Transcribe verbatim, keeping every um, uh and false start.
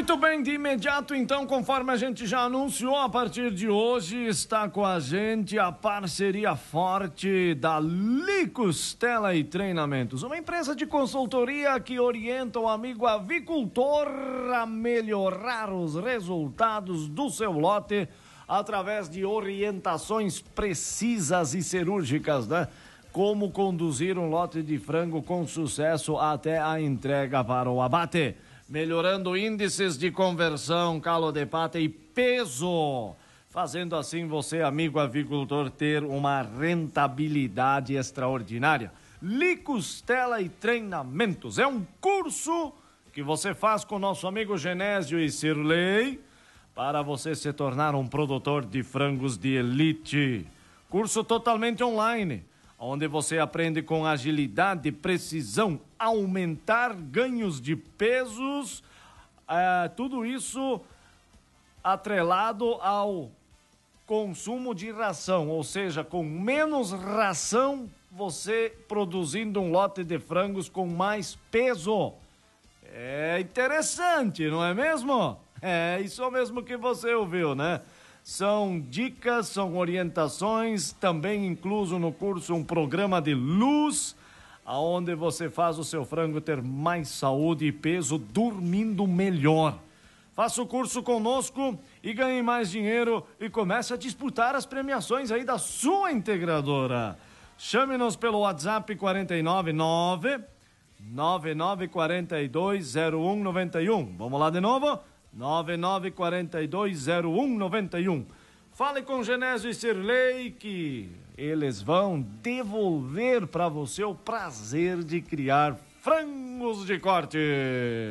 Muito bem, de imediato, então, conforme a gente já anunciou, a partir de hoje está com a gente a parceria forte da Li Costela e Treinamentos, uma empresa de consultoria que orienta o amigo avicultor a melhorar os resultados do seu lote através de orientações precisas e cirúrgicas, né? Como conduzir um lote de frango com sucesso até a entrega para o abate, melhorando índices de conversão, calo de pata e peso, fazendo assim você, amigo avicultor, ter uma rentabilidade extraordinária. Li Costela e Treinamentos é um curso que você faz com o nosso amigo Genésio e Cirlei para você se tornar um produtor de frangos de elite. Curso totalmente online, onde você aprende com agilidade e precisão aumentar ganhos de pesos, é, tudo isso atrelado ao consumo de ração, ou seja, com menos ração, você produzindo um lote de frangos com mais peso. É interessante, não é mesmo? É isso mesmo que você ouviu, né? São dicas, são orientações, também incluso no curso um programa de luz, aonde você faz o seu frango ter mais saúde e peso, dormindo melhor. Faça o curso conosco e ganhe mais dinheiro e comece a disputar as premiações aí da sua integradora. Chame-nos pelo WhatsApp quatro nove nove, nove nove quatro dois, zero um nove um. Vamos lá de novo? nove nove quatro dois, zero um nove um. Fale com Genésio e Cirlei que eles vão devolver para você o prazer de criar frangos de corte.